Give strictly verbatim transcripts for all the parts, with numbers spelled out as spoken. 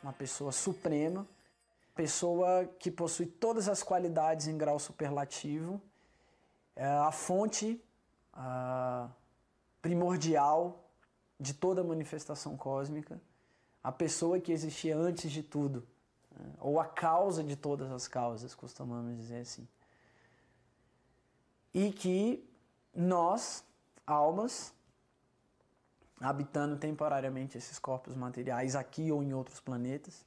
uma pessoa suprema, pessoa que possui todas as qualidades em grau superlativo, é a fonte a primordial de toda manifestação cósmica, a pessoa que existia antes de tudo, né? Ou a causa de todas as causas, costumamos dizer assim. E que nós, almas, habitando temporariamente esses corpos materiais aqui ou em outros planetas,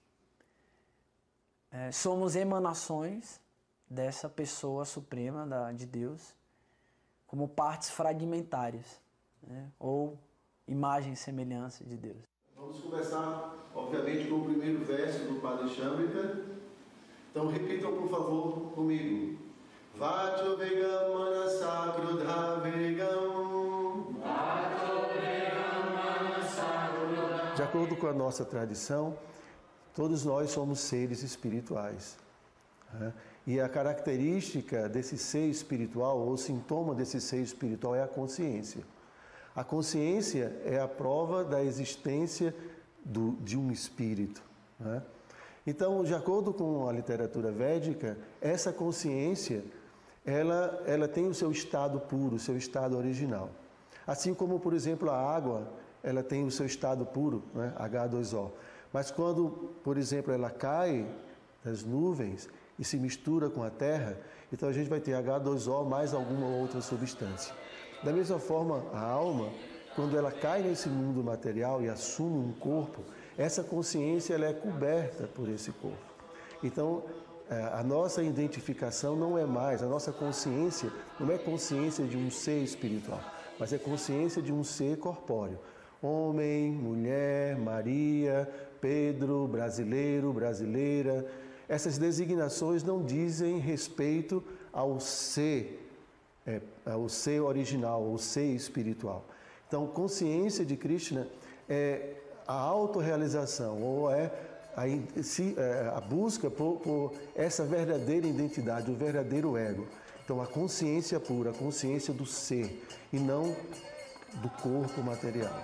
é, somos emanações dessa pessoa suprema da, de Deus, como partes fragmentárias, né? Ou imagem e semelhança de Deus. Vamos começar, obviamente, com o primeiro verso do Padre Chambrita. Então repitam, por favor, comigo. Vacho vegam manasa krudha vegam. Vacho vegam manasa krudha. De acordo com a nossa tradição, todos nós somos seres espirituais. E a característica desse ser espiritual, ou sintoma desse ser espiritual, é a consciência. A consciência é a prova da existência do, de um espírito. Né? Então, de acordo com a literatura védica, essa consciência ela, ela tem o seu estado puro, o seu estado original. Assim como, por exemplo, a água ela tem o seu estado puro, né? H dois O. Mas quando, por exemplo, ela cai das nuvens e se mistura com a terra, então a gente vai ter H dois O mais alguma outra substância. Da mesma forma, a alma, quando ela cai nesse mundo material e assume um corpo, essa consciência ela é coberta por esse corpo. Então, a nossa identificação não é mais, a nossa consciência não é consciência de um ser espiritual, mas é consciência de um ser corpóreo. Homem, mulher, Maria, Pedro, brasileiro, brasileira. Essas designações não dizem respeito ao ser, é, ao ser original, ao ser espiritual. Então, consciência de Krishna é a autorrealização, ou é a, se, é, a busca por, por essa verdadeira identidade, o verdadeiro ego. Então, a consciência pura, a consciência do ser, e não do corpo material.